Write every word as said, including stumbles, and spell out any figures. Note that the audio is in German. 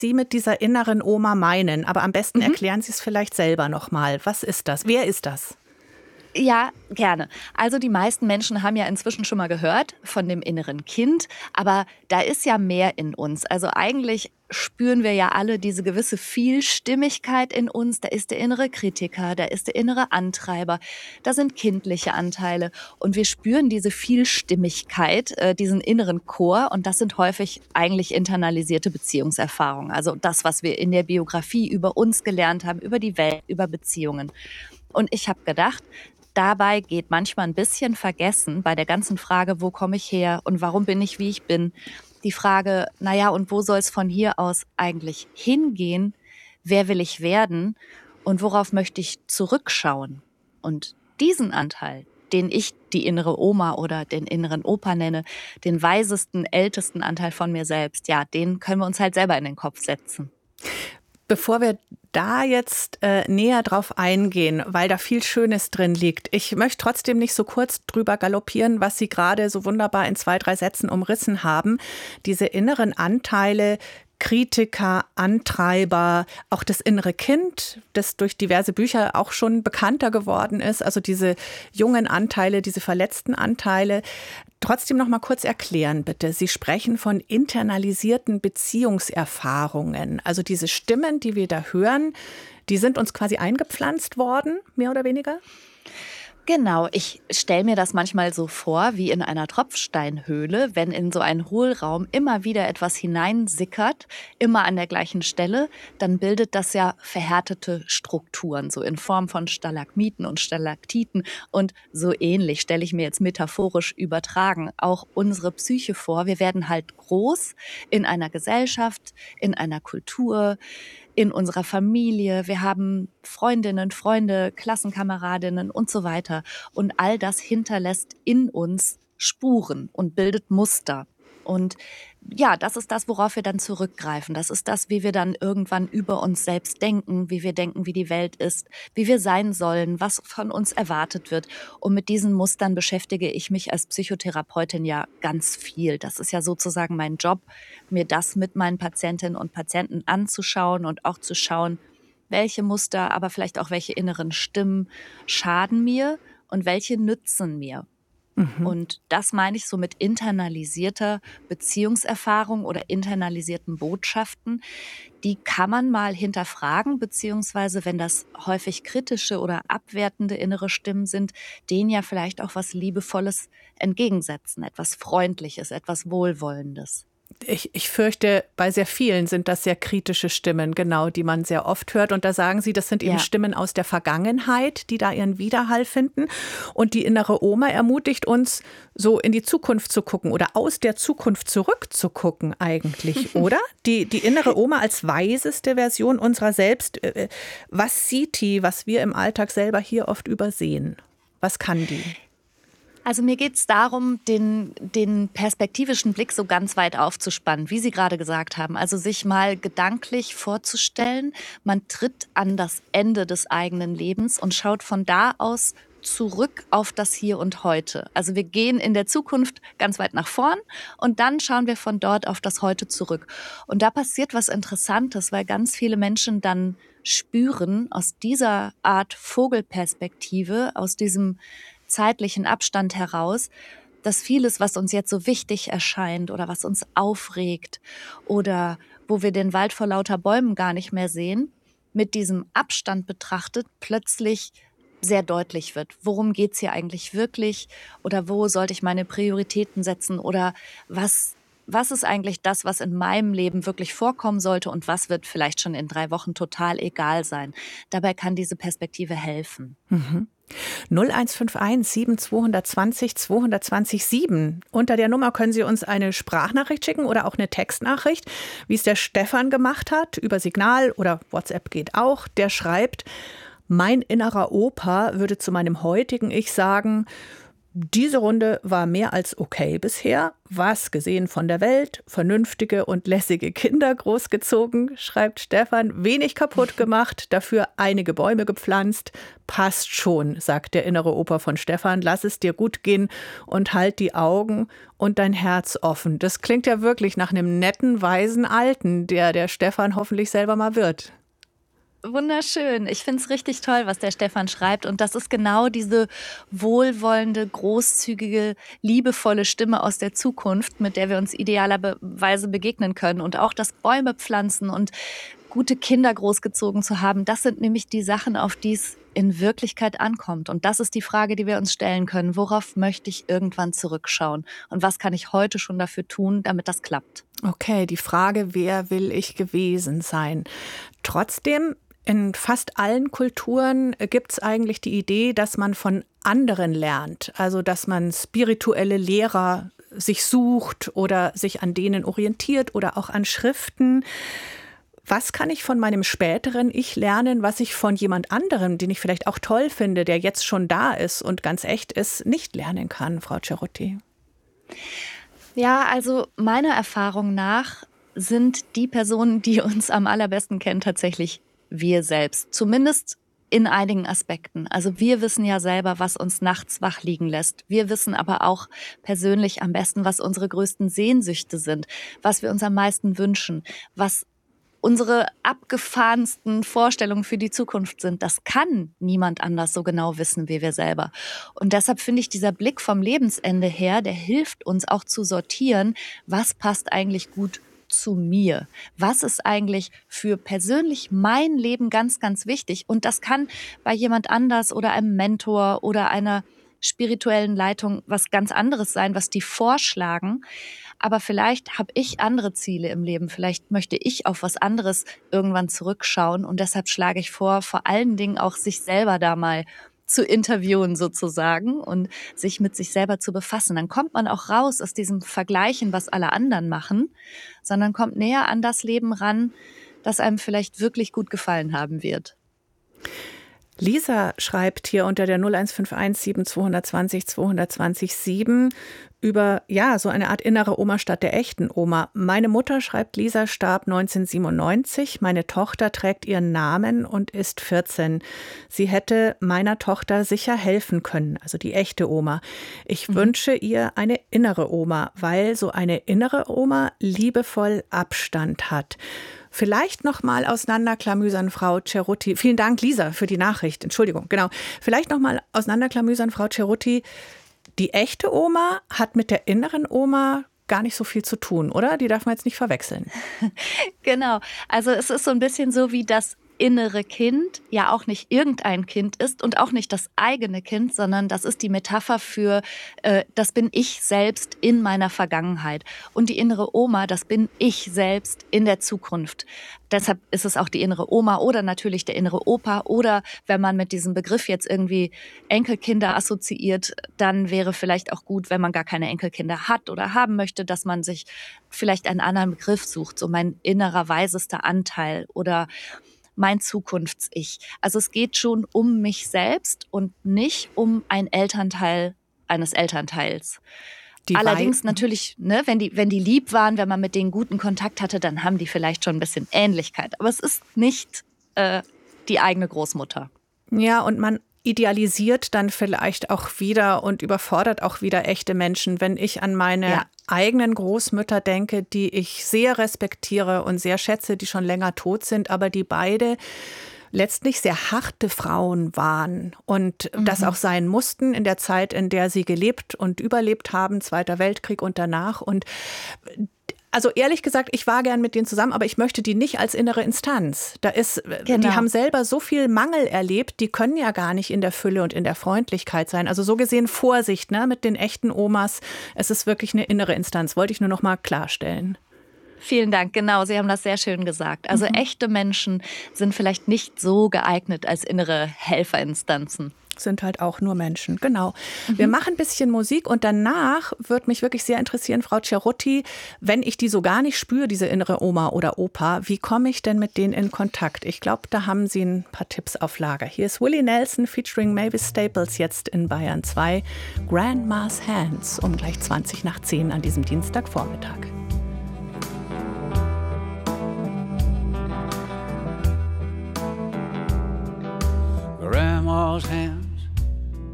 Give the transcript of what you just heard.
Sie mit dieser inneren Oma meinen. Aber am besten mhm. erklären Sie es vielleicht selber nochmal. Was ist das? Wer ist das? Ja, gerne. Also die meisten Menschen haben ja inzwischen schon mal gehört von dem inneren Kind, aber da ist ja mehr in uns. Also eigentlich spüren wir ja alle diese gewisse Vielstimmigkeit in uns. Da ist der innere Kritiker, da ist der innere Antreiber, da sind kindliche Anteile und wir spüren diese Vielstimmigkeit, äh, diesen inneren Chor und das sind häufig eigentlich internalisierte Beziehungserfahrungen. Also das, was wir in der Biografie über uns gelernt haben, über die Welt, über Beziehungen. Und ich habe gedacht, dabei geht manchmal ein bisschen vergessen bei der ganzen Frage, wo komme ich her und warum bin ich, wie ich bin. Die Frage, naja, und wo soll es von hier aus eigentlich hingehen? Wer will ich werden? Und worauf möchte ich zurückschauen? Und diesen Anteil, den ich die innere Oma oder den inneren Opa nenne, den weisesten, ältesten Anteil von mir selbst, ja, den können wir uns halt selber in den Kopf setzen. Bevor wir da jetzt äh, näher drauf eingehen, weil da viel Schönes drin liegt. Ich möchte trotzdem nicht so kurz drüber galoppieren, was Sie gerade so wunderbar in zwei, drei Sätzen umrissen haben. Diese inneren Anteile, Kritiker, Antreiber, auch das innere Kind, das durch diverse Bücher auch schon bekannter geworden ist. Also diese jungen Anteile, diese verletzten Anteile. Trotzdem noch mal kurz erklären, bitte. Sie sprechen von internalisierten Beziehungserfahrungen. Also diese Stimmen, die wir da hören, die sind uns quasi eingepflanzt worden, mehr oder weniger? Genau, ich stelle mir das manchmal so vor, wie in einer Tropfsteinhöhle, wenn in so einen Hohlraum immer wieder etwas hineinsickert, immer an der gleichen Stelle, dann bildet das ja verhärtete Strukturen, so in Form von Stalagmiten und Stalaktiten. Und so ähnlich stelle ich mir jetzt metaphorisch übertragen auch unsere Psyche vor. Wir werden halt groß in einer Gesellschaft, in einer Kultur, in unserer Familie, wir haben Freundinnen, Freunde, Klassenkameradinnen und so weiter. Und all das hinterlässt in uns Spuren und bildet Muster. Und ja, das ist das, worauf wir dann zurückgreifen. Das ist das, wie wir dann irgendwann über uns selbst denken, wie wir denken, wie die Welt ist, wie wir sein sollen, was von uns erwartet wird. Und mit diesen Mustern beschäftige ich mich als Psychotherapeutin ja ganz viel. Das ist ja sozusagen mein Job, mir das mit meinen Patientinnen und Patienten anzuschauen und auch zu schauen, welche Muster, aber vielleicht auch welche inneren Stimmen schaden mir und welche nützen mir. Mhm. Und das meine ich so mit internalisierter Beziehungserfahrung oder internalisierten Botschaften. Die kann man mal hinterfragen, beziehungsweise wenn das häufig kritische oder abwertende innere Stimmen sind, denen ja vielleicht auch was Liebevolles entgegensetzen, etwas Freundliches, etwas Wohlwollendes. Ich, ich fürchte, bei sehr vielen sind das sehr kritische Stimmen, genau, die man sehr oft hört. Und da sagen Sie, das sind eben ja. Stimmen aus der Vergangenheit, die da ihren Widerhall finden. Und die innere Oma ermutigt uns, so in die Zukunft zu gucken oder aus der Zukunft zurückzugucken eigentlich, oder? Die, die innere Oma als weiseste Version unserer selbst. Was sieht die, was wir im Alltag selber hier oft übersehen? Was kann die? Also mir geht es darum, den, den perspektivischen Blick so ganz weit aufzuspannen, wie Sie gerade gesagt haben. Also sich mal gedanklich vorzustellen, man tritt an das Ende des eigenen Lebens und schaut von da aus zurück auf das Hier und Heute. Also wir gehen in der Zukunft ganz weit nach vorn und dann schauen wir von dort auf das Heute zurück. Und da passiert was Interessantes, weil ganz viele Menschen dann spüren aus dieser Art Vogelperspektive, aus diesem zeitlichen Abstand heraus, dass vieles, was uns jetzt so wichtig erscheint oder was uns aufregt oder wo wir den Wald vor lauter Bäumen gar nicht mehr sehen, mit diesem Abstand betrachtet plötzlich sehr deutlich wird. Worum geht's hier eigentlich wirklich? Oder wo sollte ich meine Prioritäten setzen? Oder was, was ist eigentlich das, was in meinem Leben wirklich vorkommen sollte? Und was wird vielleicht schon in drei Wochen total egal sein? Dabei kann diese Perspektive helfen. Mhm. null eins fünf eins sieben zwei zwei null zwei zwei null sieben. Unter der Nummer können Sie uns eine Sprachnachricht schicken oder auch eine Textnachricht, wie es der Stefan gemacht hat, über Signal oder WhatsApp geht auch. Der schreibt, mein innerer Opa würde zu meinem heutigen Ich sagen, Diese Runde war mehr als okay bisher. Was gesehen von der Welt, vernünftige und lässige Kinder großgezogen, schreibt Stefan. Wenig kaputt gemacht, dafür einige Bäume gepflanzt. Passt schon, sagt der innere Opa von Stefan. Lass es dir gut gehen und halt die Augen und dein Herz offen. Das klingt ja wirklich nach einem netten, weisen Alten, der der Stefan hoffentlich selber mal wird. Wunderschön. Ich finde es richtig toll, was der Stefan schreibt. Und das ist genau diese wohlwollende, großzügige, liebevolle Stimme aus der Zukunft, mit der wir uns idealerweise begegnen können. Und auch das Bäume pflanzen und gute Kinder großgezogen zu haben, das sind nämlich die Sachen, auf die es in Wirklichkeit ankommt. Und das ist die Frage, die wir uns stellen können. Worauf möchte ich irgendwann zurückschauen? Und was kann ich heute schon dafür tun, damit das klappt? Okay, die Frage, wer will ich gewesen sein? Trotzdem, in fast allen Kulturen gibt es eigentlich die Idee, dass man von anderen lernt. Also, dass man spirituelle Lehrer sich sucht oder sich an denen orientiert oder auch an Schriften. Was kann ich von meinem späteren Ich lernen, was ich von jemand anderem, den ich vielleicht auch toll finde, der jetzt schon da ist und ganz echt ist, nicht lernen kann, Frau Cerutti? Ja, also meiner Erfahrung nach sind die Personen, die uns am allerbesten kennen, tatsächlich wir selbst. Zumindest in einigen Aspekten. Also wir wissen ja selber, was uns nachts wach liegen lässt. Wir wissen aber auch persönlich am besten, was unsere größten Sehnsüchte sind, was wir uns am meisten wünschen, was unsere abgefahrensten Vorstellungen für die Zukunft sind. Das kann niemand anders so genau wissen wie wir selber. Und deshalb finde ich, dieser Blick vom Lebensende her, der hilft uns auch zu sortieren, was passt eigentlich gut zu mir? Was ist eigentlich für persönlich mein Leben ganz, ganz wichtig? Und das kann bei jemand anders oder einem Mentor oder einer spirituellen Leitung was ganz anderes sein, was die vorschlagen. Aber vielleicht habe ich andere Ziele im Leben. Vielleicht möchte ich auf was anderes irgendwann zurückschauen. Und deshalb schlage ich vor, vor allen Dingen auch sich selber da mal zu interviewen sozusagen und sich mit sich selber zu befassen. Dann kommt man auch raus aus diesem Vergleichen, was alle anderen machen, sondern kommt näher an das Leben ran, das einem vielleicht wirklich gut gefallen haben wird. Lisa schreibt hier unter der null eins fünf eins sieben zwei zwei null zwei zwei null sieben über, ja, so eine Art innere Oma statt der echten Oma. Meine Mutter, schreibt Lisa, starb neunzehnhundertsiebenundneunzig. Meine Tochter trägt ihren Namen und ist vierzehn. Sie hätte meiner Tochter sicher helfen können, also die echte Oma. Ich mhm. wünsche ihr eine innere Oma, weil so eine innere Oma liebevoll Abstand hat. Vielleicht noch mal auseinanderklamüsern, Frau Cerutti. Vielen Dank, Lisa, für die Nachricht. Entschuldigung, genau. Vielleicht noch mal auseinanderklamüsern, Frau Cerutti. Die echte Oma hat mit der inneren Oma gar nicht so viel zu tun, oder? Die darf man jetzt nicht verwechseln. Genau. Also es ist so ein bisschen so wie das innere Kind ja auch nicht irgendein Kind ist und auch nicht das eigene Kind, sondern das ist die Metapher für, äh, das bin ich selbst in meiner Vergangenheit. Und die innere Oma, das bin ich selbst in der Zukunft. Deshalb ist es auch die innere Oma oder natürlich der innere Opa. Oder wenn man mit diesem Begriff jetzt irgendwie Enkelkinder assoziiert, dann wäre vielleicht auch gut, wenn man gar keine Enkelkinder hat oder haben möchte, dass man sich vielleicht einen anderen Begriff sucht, so mein innerer weisester Anteil oder mein Zukunfts-Ich. Also es geht schon um mich selbst und nicht um ein Elternteil eines Elternteils. Die Allerdings Weiden. Natürlich, ne, wenn die, wenn die lieb waren, wenn man mit denen guten Kontakt hatte, dann haben die vielleicht schon ein bisschen Ähnlichkeit. Aber es ist nicht äh, die eigene Großmutter. Ja, und man idealisiert dann vielleicht auch wieder und überfordert auch wieder echte Menschen. Wenn ich an meine ja. eigenen Großmütter denke, die ich sehr respektiere und sehr schätze, die schon länger tot sind, aber die beide letztlich sehr harte Frauen waren und mhm. das auch sein mussten in der Zeit, in der sie gelebt und überlebt haben, Zweiter Weltkrieg und danach. Und also ehrlich gesagt, ich war gern mit denen zusammen, aber ich möchte die nicht als innere Instanz. Da ist, genau. Die haben selber so viel Mangel erlebt, die können ja gar nicht in der Fülle und in der Freundlichkeit sein. Also so gesehen Vorsicht, ne, mit den echten Omas. Es ist wirklich eine innere Instanz, wollte ich nur noch mal klarstellen. Vielen Dank, genau, Sie haben das sehr schön gesagt. Also mhm. echte Menschen sind vielleicht nicht so geeignet als innere Helferinstanzen. Sind halt auch nur Menschen, genau. Mhm. Wir machen ein bisschen Musik und danach würde mich wirklich sehr interessieren, Frau Cerutti, wenn ich die so gar nicht spüre, diese innere Oma oder Opa, wie komme ich denn mit denen in Kontakt? Ich glaube, da haben Sie ein paar Tipps auf Lager. Hier ist Willie Nelson featuring Mavis Staples jetzt in Bayern zwei, Grandma's Hands, um gleich zwanzig nach zehn an diesem Dienstagvormittag. Grandma's hands